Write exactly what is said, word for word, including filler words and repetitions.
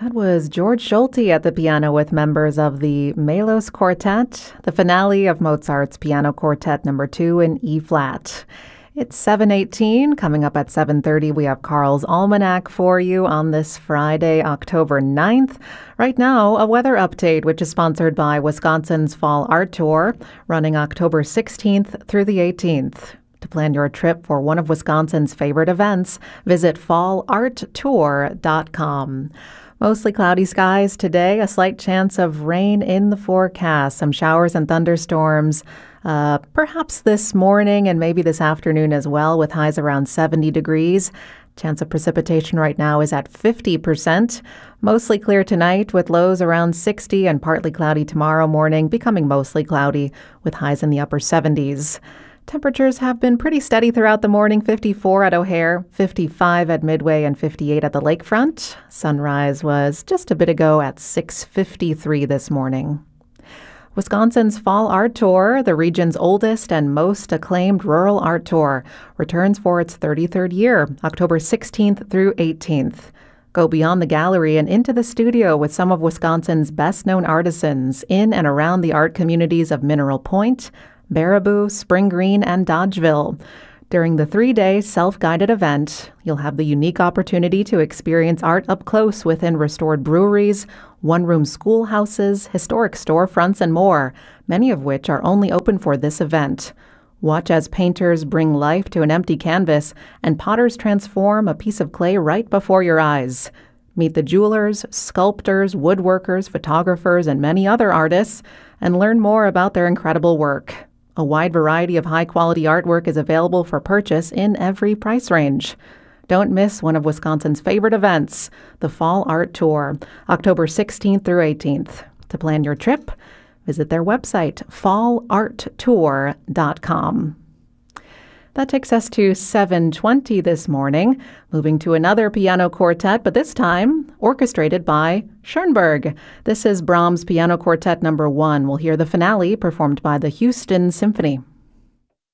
That was George Schulte at the piano with members of the Melos Quartet, the finale of Mozart's Piano Quartet number two in E-flat. It's seven eighteen. Coming up at seven thirty, we have Carl's Almanac for you on this Friday, October ninth. Right now, a weather update, which is sponsored by Wisconsin's Fall Art Tour, running October sixteenth through the eighteenth. To plan your trip for one of Wisconsin's favorite events, visit fall art tour dot com. Mostly cloudy skies today, a slight chance of rain in the forecast. Some showers and thunderstorms, uh, perhaps this morning and maybe this afternoon as well, with highs around seventy degrees. Chance of precipitation right now is at fifty percent. Mostly clear tonight with lows around sixty and partly cloudy tomorrow morning, becoming mostly cloudy with highs in the upper seventies. Temperatures have been pretty steady throughout the morning, fifty-four at O'Hare, fifty-five at Midway, and fifty-eight at the lakefront. Sunrise was just a bit ago at six fifty-three this morning. Wisconsin's Fall Art Tour, the region's oldest and most acclaimed rural art tour, returns for its thirty-third year, October sixteenth through eighteenth. Go beyond the gallery and into the studio with some of Wisconsin's best-known artisans in and around the art communities of Mineral Point, Baraboo, Spring Green, and Dodgeville. During the three-day self-guided event, you'll have the unique opportunity to experience art up close within restored breweries, one-room schoolhouses, historic storefronts, and more, many of which are only open for this event. Watch as painters bring life to an empty canvas and potters transform a piece of clay right before your eyes. Meet the jewelers, sculptors, woodworkers, photographers, and many other artists, and learn more about their incredible work. A wide variety of high-quality artwork is available for purchase in every price range. Don't miss one of Wisconsin's favorite events, the Fall Art Tour, October sixteenth through eighteenth. To plan your trip, visit their website, fall art tour dot com. That takes us to seven twenty this morning, moving to another piano quartet, but this time orchestrated by Schoenberg. This is Brahms' Piano Quartet number one. We'll hear the finale performed by the Houston Symphony.